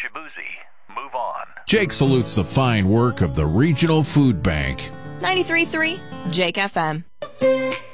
Shabuzi. Move on. Jake salutes the fine work of the Regional Food Bank. 93.3 Jake FM.